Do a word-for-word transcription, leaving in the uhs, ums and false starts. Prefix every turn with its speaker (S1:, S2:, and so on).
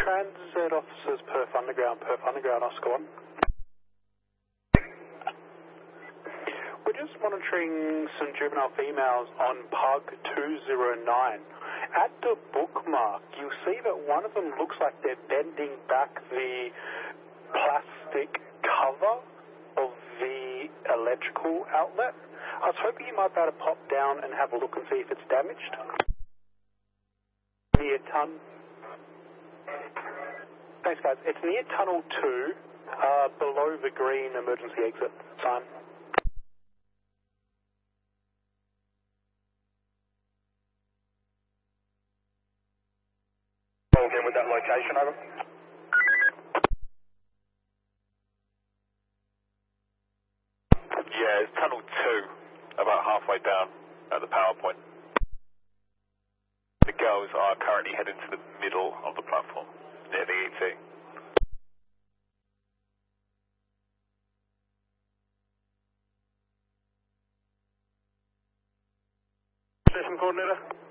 S1: Transit officers, Perth Underground, Perth Underground, Oscar one. We're just monitoring some juvenile females on P U G two zero nine. At the bookmark, you'll see that one of them looks like they're bending back the plastic cover of the electrical outlet. I was hoping you might be able to pop down and have a look and see if it's damaged. Near ton. Thanks, guys. It's near tunnel two, uh, below the green emergency exit sign. Again with that location, over.
S2: Yeah, it's tunnel two, about halfway down at the power point. The girls are currently heading to the middle of the platform, near the E T.
S1: Station coordinator.